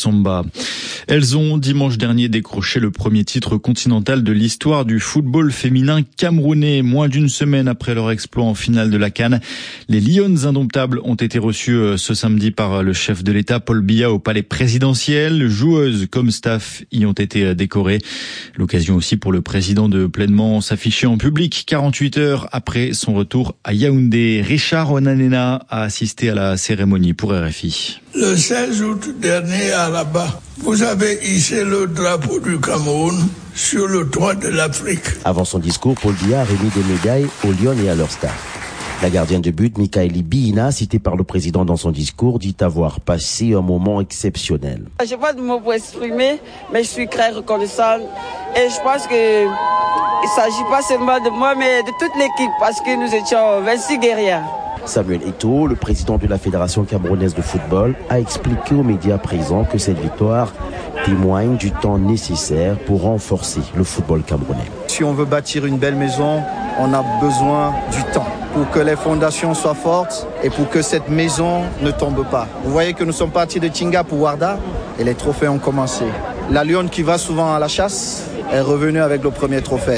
Samba. Elles ont dimanche dernier décroché le premier titre continental de l'histoire du football féminin camerounais. Moins d'une semaine après leur exploit en finale de la CAN, les Lions indomptables ont été reçus ce samedi par le chef de l'État Paul Biya au palais présidentiel. Joueuses comme staff y ont été décorées. L'occasion aussi pour le président de pleinement s'afficher en public 48 heures après son retour à Yaoundé. Richard Onanena a assisté à la cérémonie pour RFI. Le 16 août dernier à Rabat, vous avez hissé le drapeau du Cameroun sur le toit de l'Afrique. Avant son discours, Paul Biya a remis des médailles aux Lions et à leur staff. La gardienne de but, Mikaeli Biina, citée par le président dans son discours, dit avoir passé un moment exceptionnel. Je n'ai pas de mots pour exprimer, mais je suis très reconnaissante. Et je pense qu'il ne s'agit pas seulement de moi, mais de toute l'équipe, parce que nous étions 26 guerrières. Samuel Eto'o, le président de la Fédération camerounaise de football, a expliqué aux médias présents que cette victoire témoigne du temps nécessaire pour renforcer le football camerounais. Si on veut bâtir une belle maison, on a besoin du temps pour que les fondations soient fortes et pour que cette maison ne tombe pas. Vous voyez que nous sommes partis de Tinga pour Warda et les trophées ont commencé. La lionne qui va souvent à la chasse est revenue avec le premier trophée.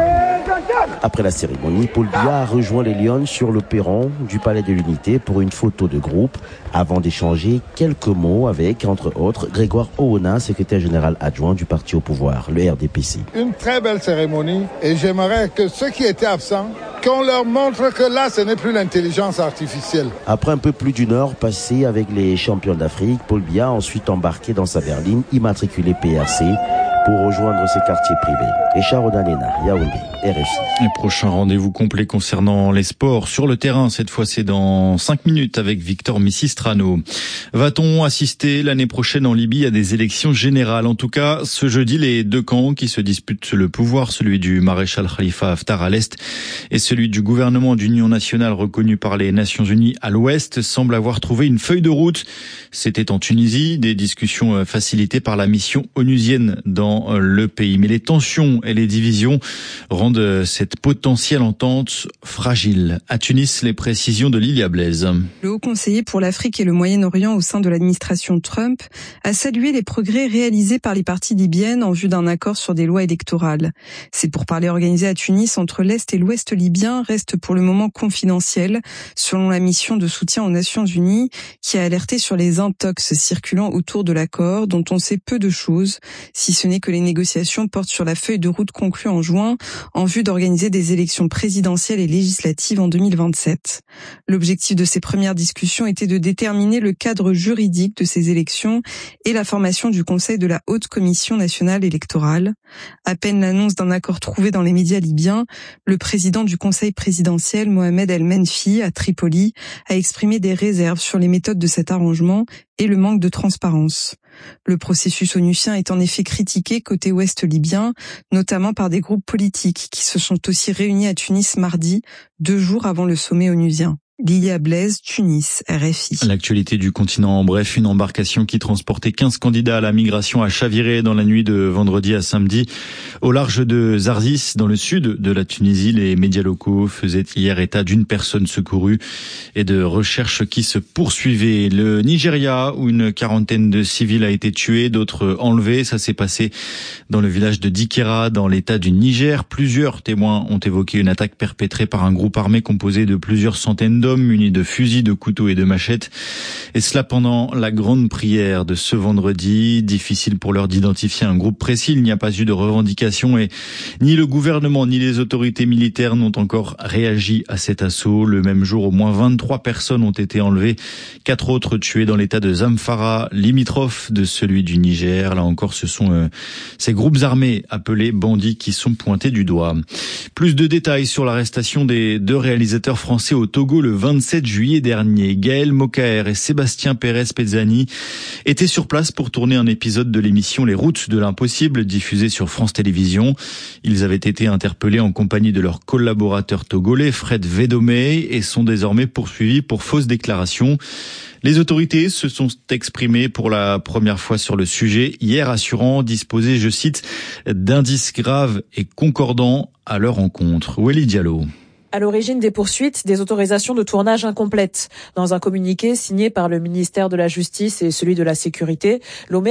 Après la cérémonie, Paul Biya a rejoint les Lions sur le perron du Palais de l'Unité pour une photo de groupe avant d'échanger quelques mots avec, entre autres, Grégoire Oona, secrétaire général adjoint du parti au pouvoir, le RDPC. Une très belle cérémonie et j'aimerais que ceux qui étaient absents, qu'on leur montre que là, ce n'est plus l'intelligence artificielle. Après un peu plus d'une heure passée avec les champions d'Afrique, Paul Biya a ensuite embarqué dans sa berline immatriculée PRC pour rejoindre ses quartiers privés. Richard Onanena, Yaoundé, RFI. Et prochain rendez-vous complet concernant les sports sur le terrain. Cette fois, c'est dans 5 minutes avec Victor Missistrano. Va-t-on assister l'année prochaine en Libye à des élections générales? En tout cas, ce jeudi, les deux camps qui se disputent le pouvoir, celui du maréchal Khalifa Haftar à l'est et celui du gouvernement d'union nationale reconnu par les Nations Unies à l'ouest, semblent avoir trouvé une feuille de route. C'était en Tunisie, des discussions facilitées par la mission onusienne dans le pays. Mais les tensions et les divisions rendent cette potentielle entente fragile. À Tunis, les précisions de Lilia Blaise. Le haut conseiller pour l'Afrique et le Moyen-Orient au sein de l'administration Trump a salué les progrès réalisés par les parties libyennes en vue d'un accord sur des lois électorales. Ces pourparlers organisés à Tunis entre l'Est et l'Ouest libyen restent pour le moment confidentiels, selon la mission de soutien aux Nations Unies qui a alerté sur les intox circulant autour de l'accord dont on sait peu de choses, si ce n'est que les négociations portent sur la feuille de route conclue en juin en vue d'organiser des élections présidentielles et législatives en 2027. L'objectif de ces premières discussions était de déterminer le cadre juridique de ces élections et la formation du Conseil de la Haute Commission nationale électorale. À peine l'annonce d'un accord trouvé dans les médias libyens, le président du Conseil présidentiel, Mohamed El Menfi, à Tripoli, a exprimé des réserves sur les méthodes de cet arrangement et le manque de transparence. Le processus onusien est en effet critiqué côté ouest libyen, notamment par des groupes politiques qui se sont aussi réunis à Tunis mardi, 2 jours avant le sommet onusien. Lilia Blaise, Tunis, RFI. L'actualité du continent en bref, une embarcation qui transportait 15 candidats à la migration a chaviré dans la nuit de vendredi à samedi au large de Zarzis, dans le sud de la Tunisie. Les médias locaux faisaient hier état d'une personne secourue et de recherches qui se poursuivaient. Le Nigeria, où une quarantaine de civils a été tués, d'autres enlevés. Ça s'est passé dans le village de Dikera, dans l'état du Niger. Plusieurs témoins ont évoqué une attaque perpétrée par un groupe armé composé de plusieurs centaines d'hommes munis de fusils, de couteaux et de machettes. Et cela pendant la grande prière de ce vendredi. Difficile pour l'heure d'identifier un groupe précis. Il n'y a pas eu de revendication et ni le gouvernement ni les autorités militaires n'ont encore réagi à cet assaut. Le même jour, au moins 23 personnes ont été enlevées. 4 autres tuées dans l'état de Zamfara, limitrophe de celui du Niger. Là encore, ce sont ces groupes armés appelés bandits qui sont pointés du doigt. Plus de détails sur l'arrestation des 2 réalisateurs français au Togo le 27 juillet dernier. Gaël Mokaer et Sébastien Pérez-Pezzani étaient sur place pour tourner un épisode de l'émission Les Routes de l'Impossible, diffusée sur France Télévisions. Ils avaient été interpellés en compagnie de leur collaborateur togolais Fred Vedomey et sont désormais poursuivis pour fausses déclarations. Les autorités se sont exprimées pour la première fois sur le sujet hier, assurant disposer, je cite, d'indices graves et concordants à leur encontre. Weli Diallo. À l'origine des poursuites, des autorisations de tournage incomplètes. Dans un communiqué signé par le ministère de la Justice et celui de la Sécurité, Lomé